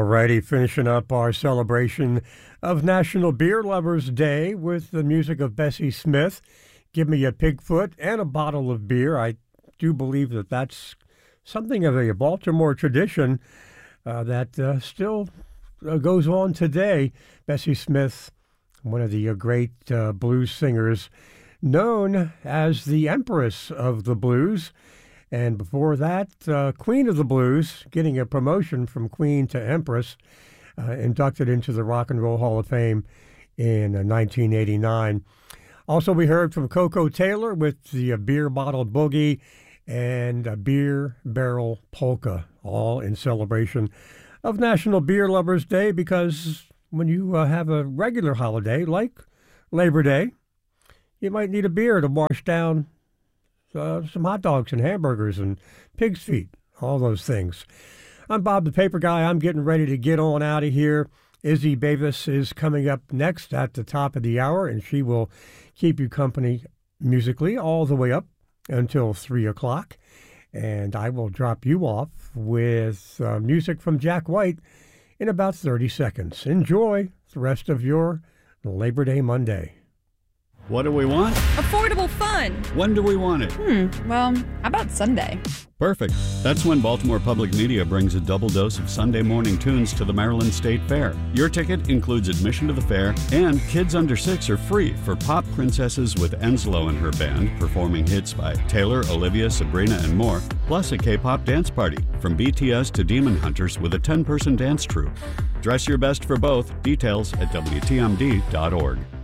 righty, finishing up our celebration of National Beer Lovers Day with the music of Bessie Smith. Give me a pigfoot and a bottle of beer. I do believe that that's something of a Baltimore tradition that still goes on today. Bessie Smith, one of the great blues singers, known as the Empress of the Blues. And before that, Queen of the Blues, getting a promotion from Queen to Empress, inducted into the Rock and Roll Hall of Fame in 1989. Also, we heard from Coco Taylor with the Beer Bottle Boogie and a Beer Barrel Polka, all in celebration of National Beer Lovers Day, because when you have a regular holiday like Labor Day, you might need a beer to wash down some hot dogs and hamburgers and pig's feet, all those things. I'm Bob the Paper Guy. I'm getting ready to get on out of here. Izzy Bavis is coming up next at the top of the hour, and she will keep you company musically all the way up until 3 o'clock. And I will drop you off with music from Jack White in about 30 seconds. Enjoy the rest of your Labor Day Monday. What do we want? Affordable fun. When do we want it? Well, how about Sunday? Perfect. That's when Baltimore Public Media brings a double dose of Sunday morning tunes to the Maryland State Fair. Your ticket includes admission to the fair, and kids under 6 are free for Pop Princesses with Enslow and her band, performing hits by Taylor, Olivia, Sabrina, and more, plus a K-pop dance party, from BTS to Demon Hunters with a 10-person dance troupe. Dress your best for both. Details at WTMD.org.